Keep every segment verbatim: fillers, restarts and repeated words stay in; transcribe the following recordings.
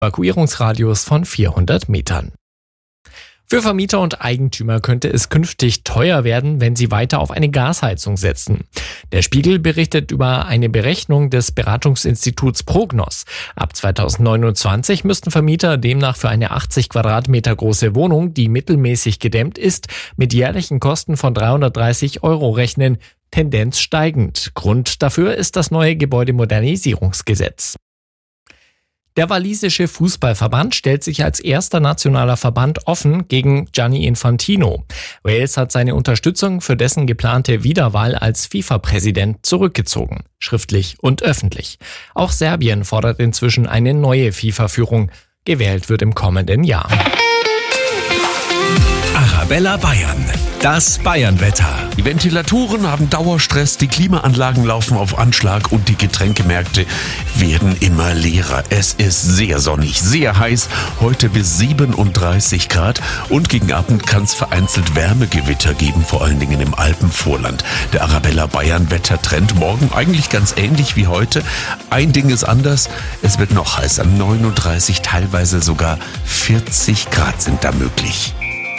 Evakuierungsradius von vierhundert Metern. Für Vermieter und Eigentümer könnte es künftig teuer werden, wenn sie weiter auf eine Gasheizung setzen. Der Spiegel berichtet über eine Berechnung des Beratungsinstituts Prognos. Ab zweitausendneunundzwanzig müssten Vermieter demnach für eine achtzig Quadratmeter große Wohnung, die mittelmäßig gedämmt ist, mit jährlichen Kosten von dreihundertdreißig Euro rechnen, Tendenz steigend. Grund dafür ist das neue Gebäudemodernisierungsgesetz. Der walisische Fußballverband stellt sich als erster nationaler Verband offen gegen Gianni Infantino. Wales hat seine Unterstützung für dessen geplante Wiederwahl als FIFA-Präsident zurückgezogen, schriftlich und öffentlich. Auch Serbien fordert inzwischen eine neue FIFA-Führung. Gewählt wird im kommenden Jahr. Arabella Bayern, das Bayernwetter. Die Ventilatoren haben Dauerstress, die Klimaanlagen laufen auf Anschlag und die Getränkemärkte werden immer leerer. Es ist sehr sonnig, sehr heiß, heute bis siebenunddreißig Grad und gegen Abend kann es vereinzelt Wärmegewitter geben, vor allen Dingen im Alpenvorland. Der Arabella Bayern Wettertrend morgen eigentlich ganz ähnlich wie heute. Ein Ding ist anders, es wird noch heißer, neununddreißig, teilweise sogar vierzig Grad sind da möglich.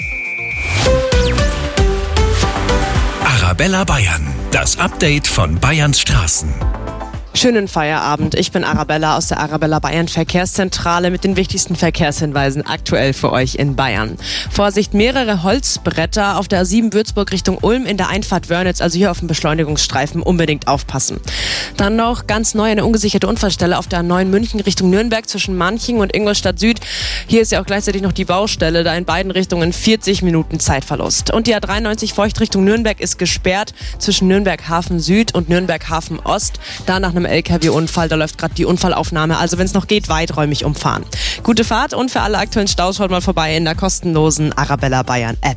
Arabella Bayern, das Update von Bayerns Straßen. Schönen Feierabend. Ich bin Arabella aus der Arabella Bayern Verkehrszentrale mit den wichtigsten Verkehrshinweisen aktuell für euch in Bayern. Vorsicht, mehrere Holzbretter auf der A sieben Würzburg Richtung Ulm in der Einfahrt Wörnitz, also hier auf dem Beschleunigungsstreifen, unbedingt aufpassen. Dann noch ganz neu eine ungesicherte Unfallstelle auf der A neun München Richtung Nürnberg zwischen Manching und Ingolstadt Süd. Hier ist ja auch gleichzeitig noch die Baustelle, da in beiden Richtungen vierzig Minuten Zeitverlust. Und die A dreiundneunzig Feucht Richtung Nürnberg ist gesperrt zwischen Nürnberg Hafen Süd und Nürnberg Hafen Ost. Da nach einem L K W-Unfall, da läuft gerade die Unfallaufnahme, also wenn es noch geht, weiträumig umfahren. Gute Fahrt und für alle aktuellen Staus schaut mal vorbei in der kostenlosen Arabella Bayern App.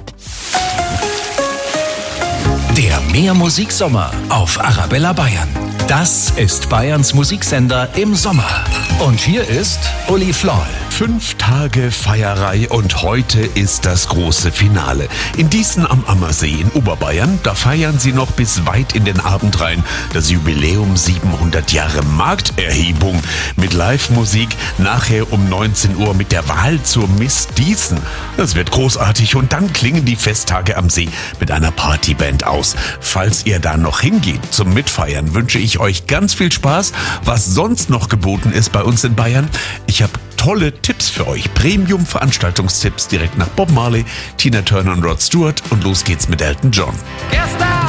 Der Mehr-Musik-Sommer auf Arabella Bayern. Das ist Bayerns Musiksender im Sommer. Und hier ist Uli Floll. Fünf Tage Feierei und heute ist das große Finale. In Dießen am Ammersee in Oberbayern, da feiern sie noch bis weit in den Abend rein das Jubiläum siebenhundert Jahre Markterhebung mit Live-Musik, nachher um neunzehn Uhr mit der Wahl zur Miss Dießen. Das wird großartig und dann klingen die Festtage am See mit einer Partyband aus. Falls ihr da noch hingeht zum Mitfeiern, wünsche ich euch ganz viel Spaß. Was sonst noch geboten ist bei uns in Bayern, ich habe tolle Tipps für euch. Premium-Veranstaltungstipps direkt nach Bob Marley, Tina Turner und Rod Stewart und los geht's mit Elton John.